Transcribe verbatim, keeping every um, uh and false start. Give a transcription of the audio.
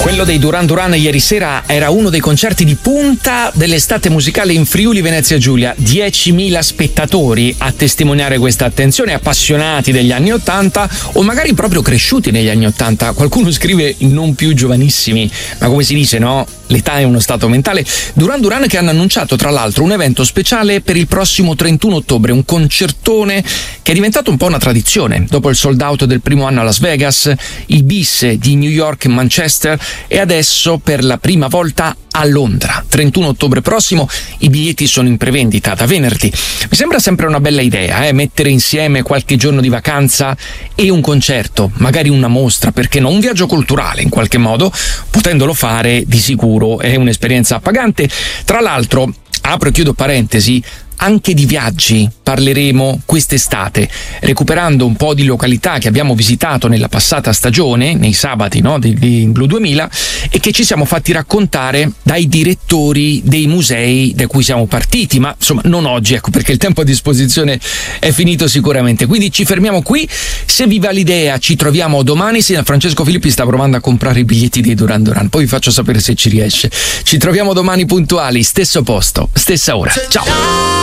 Quello dei Duran Duran ieri sera era uno dei concerti di punta dell'estate musicale in Friuli Venezia Giulia. diecimila spettatori a testimoniare questa attenzione, appassionati degli anni ottanta o magari proprio cresciuti negli anni ottanta. Qualcuno scrive non più giovanissimi, ma come si dice, no? L'età è uno stato mentale. Duran Duran che hanno annunciato tra l'altro un evento speciale per il prossimo trentuno ottobre, un concertone che è diventato un po' una tradizione. Dopo il sold out del primo anno a Las Vegas, il bis di New York e Manchester e adesso per la prima volta a Londra. trentuno ottobre prossimo, i biglietti sono in prevendita da venerdì. Mi sembra sempre una bella idea, eh? mettere insieme qualche giorno di vacanza e un concerto, magari una mostra, perché no? Un viaggio culturale in qualche modo, potendolo fare di sicuro è un'esperienza appagante. Tra l'altro, apro e chiudo parentesi, anche di viaggi parleremo quest'estate, recuperando un po' di località che abbiamo visitato nella passata stagione, nei sabati, no, di, di Blu duemila, e che ci siamo fatti raccontare dai direttori dei musei da cui siamo partiti, ma insomma non oggi, ecco, perché il tempo a disposizione è finito sicuramente. Quindi ci fermiamo qui. Se vi va l'idea ci troviamo domani. Sì, Francesco Filippi sta provando a comprare i biglietti dei Duran Duran, poi vi faccio sapere se ci riesce. Ci troviamo domani puntuali, stesso posto, stessa ora. Ciao!